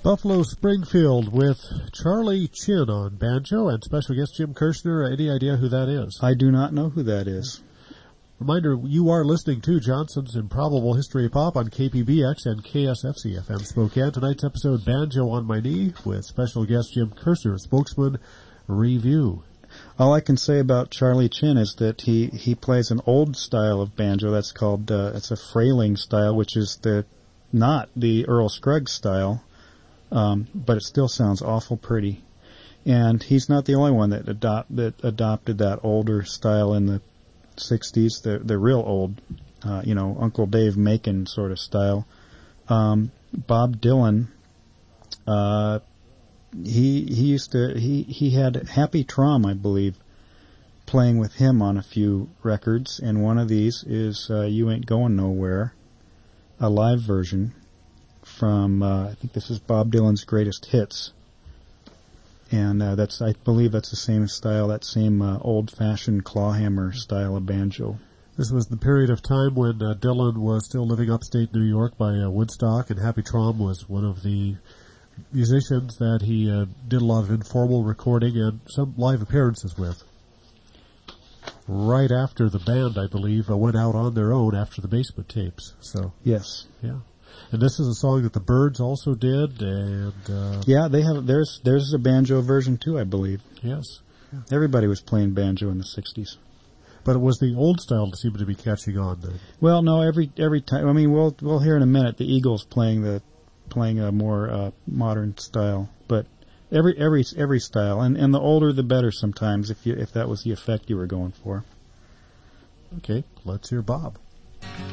Buffalo Springfield with Charlie Chin on banjo and special guest Jim Kirshner. Any idea who that is? I do not know who that is. Reminder, you are listening to Johnson's Improbable History of Pop on KPBX and KSFC FM Spokane. Tonight's episode, Banjo on My Knee, with special guest Jim Kirshner, Spokesman Review. All I can say about Charlie Chin is that he plays an old style of banjo that's called, it's a frailing style, which is not the Earl Scruggs style, but it still sounds awful pretty. And he's not the only one that adopted that older style in the 60s, the real old, Uncle Dave Macon sort of style. Bob Dylan, he had Happy Traum, I believe, playing with him on a few records, and one of these is You Ain't Going Nowhere, a live version from, I think this is Bob Dylan's Greatest Hits. And I believe that's the same style, that same old-fashioned clawhammer style of banjo. This was the period of time when Dylan was still living upstate New York by Woodstock, and Happy Traum was one of the musicians that he did a lot of informal recording and some live appearances with. Right after the band, I believe, went out on their own after the Basement Tapes. So yes, yeah. And this is a song that the Byrds also did, and yeah, they have. There's a banjo version too, I believe. Yes, yeah. Everybody was playing banjo in the '60s, but it was the old style that seemed to be catching on then. Well, no, every time. I mean, we'll hear in a minute the Eagles playing a more modern style, but every style, and the older the better sometimes if that was the effect you were going for. Okay, let's hear Bob.